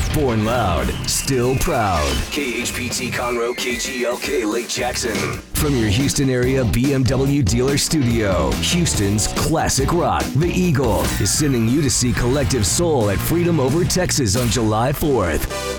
Born loud, still proud. KHPT Conroe, KGLK Lake Jackson. From your Houston area BMW dealer studio, Houston's classic rock, The Eagle, is sending you to see Collective Soul at Freedom Over Texas on July 4th.